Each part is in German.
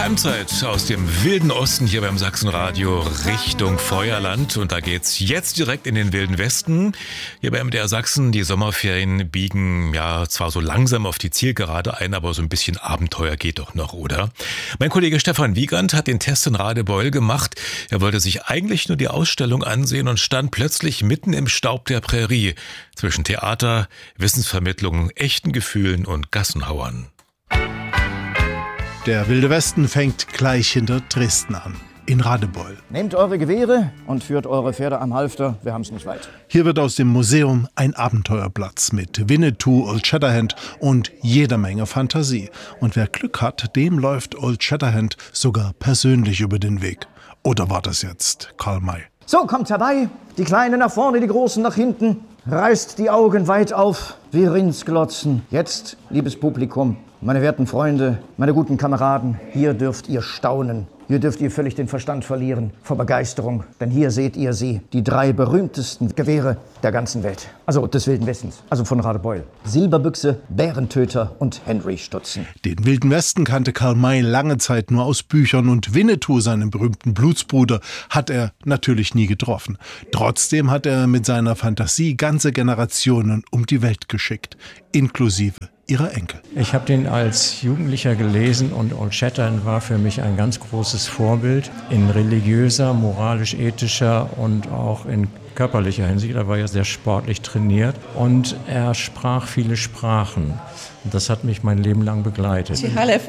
Geheimzeit aus dem wilden Osten hier beim Sachsenradio Richtung Feuerland. Und da geht's jetzt direkt in den wilden Westen. Hier bei MDR Sachsen, die Sommerferien biegen ja zwar so langsam auf die Zielgerade ein, aber so ein bisschen Abenteuer geht doch noch, oder? Mein Kollege Stefan Wiegand hat den Test in Radebeul gemacht. Er wollte sich eigentlich nur die Ausstellung ansehen und stand plötzlich mitten im Staub der Prärie zwischen Theater, Wissensvermittlung, echten Gefühlen und Gassenhauern. Der Wilde Westen fängt gleich hinter Dresden an, in Radebeul. Nehmt eure Gewehre und führt eure Pferde am Halfter, wir haben's nicht weit. Hier wird aus dem Museum ein Abenteuerplatz mit Winnetou, Old Shatterhand und jeder Menge Fantasie. Und wer Glück hat, dem läuft Old Shatterhand sogar persönlich über den Weg. Oder war das jetzt Karl May? So, kommt herbei, die Kleinen nach vorne, die Großen nach hinten. Reißt die Augen weit auf, wie Rindsglotzen. Jetzt, liebes Publikum, meine werten Freunde, meine guten Kameraden, hier dürft ihr staunen. Hier dürft ihr völlig den Verstand verlieren vor Begeisterung. Denn hier seht ihr sie, die 3 berühmtesten Gewehre der ganzen Welt. Also des Wilden Westens, also von Radebeul. Silberbüchse, Bärentöter und Henry Stutzen. Den Wilden Westen kannte Karl May lange Zeit nur aus Büchern und Winnetou, seinen berühmten Blutsbruder, hat er natürlich nie getroffen. Trotzdem hat er mit seiner Fantasie ganze Generationen um die Welt geschickt, inklusive ihrer Enkel. Ich habe den als Jugendlicher gelesen und Old Shatterhand war für mich ein ganz großes Vorbild in religiöser, moralisch-ethischer und auch in körperlicher Hinsicht. Er war ja sehr sportlich trainiert und er sprach viele Sprachen. Und das hat mich mein Leben lang begleitet.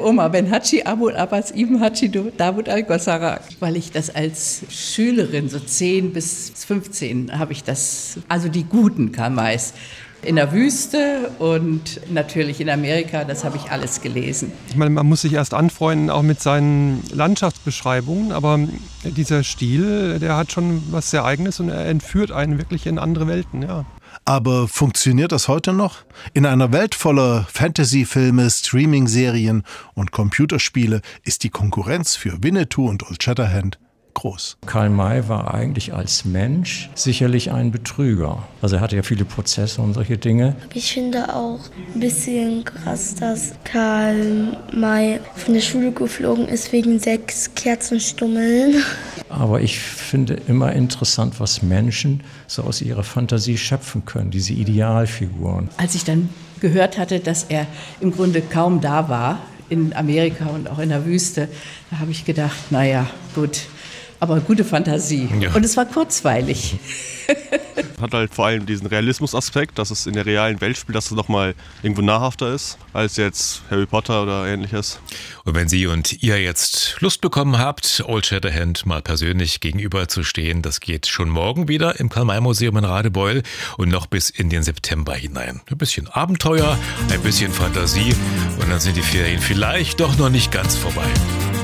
Weil ich das als Schülerin, so 10 bis 15, habe ich das, also die guten Karl Mays, in der Wüste und natürlich in Amerika, das habe ich alles gelesen. Ich meine, man muss sich erst anfreunden, auch mit seinen Landschaftsbeschreibungen, aber dieser Stil, der hat schon was sehr Eigenes und er entführt einen wirklich in andere Welten, ja. Aber funktioniert das heute noch? In einer Welt voller Fantasy-Filme, Streaming-Serien und Computerspiele ist die Konkurrenz für Winnetou und Old Shatterhand groß. Karl May war eigentlich als Mensch sicherlich ein Betrüger. Also er hatte ja viele Prozesse und solche Dinge. Ich finde auch ein bisschen krass, dass Karl May von der Schule geflogen ist wegen 6 Kerzenstummeln. Aber ich finde immer interessant, was Menschen so aus ihrer Fantasie schöpfen können, diese Idealfiguren. Als ich dann gehört hatte, dass er im Grunde kaum da war, in Amerika und auch in der Wüste, da habe ich gedacht, naja, gut, aber gute Fantasie. Ja. Und es war kurzweilig. Hat halt vor allem diesen Realismusaspekt, dass es in der realen Welt spielt, dass es nochmal irgendwo nahrhafter ist, als jetzt Harry Potter oder ähnliches. Und wenn Sie und ihr jetzt Lust bekommen habt, Old Shatterhand mal persönlich gegenüber zu stehen, das geht schon morgen wieder im Karl-May-Museum in Radebeul und noch bis in den September hinein. Ein bisschen Abenteuer, ein bisschen Fantasie und dann sind die Ferien vielleicht doch noch nicht ganz vorbei.